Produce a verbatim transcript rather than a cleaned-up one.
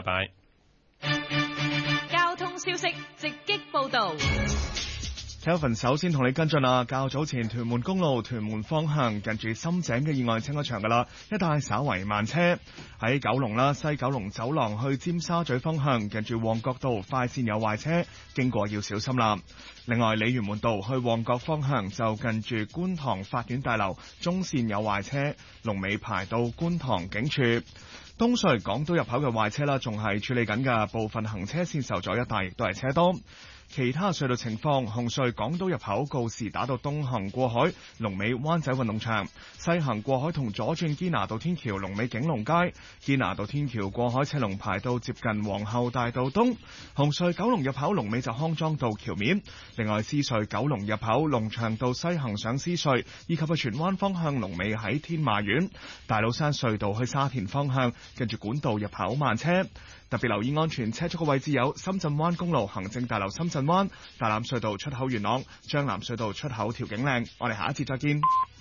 拜拜。 交通消息直擊報道。 Kelvin 首先同你跟進啦，較早前屯門公路屯門方向近住深井嘅意外清咗場噶啦，一帶稍為慢車。喺九龍啦，西九龍走廊去尖沙咀方向近住旺角道快線有壞車，經過要小心啦。另外，鯉魚門道去旺角方向就近住觀塘法院大樓中線有壞車，龍尾排到觀塘警署。東隧港島入口嘅壞車啦，仲係處理緊嘅，部分行車線受阻，一帶亦都係車多。其他隧道情況，紅隧港島入口告士打道東行過海，龍尾灣仔運動場；西行過海同左轉堅拿道天橋，龍尾景隆街。堅拿道天橋過海車龍排到接近皇后大道東。紅隧九龍入口龍尾就康莊道橋面。另外，獅隧九龍入口龍翔道西行上獅隧，以及去荃灣方向龍尾喺天馬苑。大老山隧道去沙田方向，跟住管道入口慢車。特別留意安全車速嘅位置有深圳灣公路行政大樓深圳灣、大欖隧道出口元朗、將藍隧道出口調景嶺。我哋下一節再見。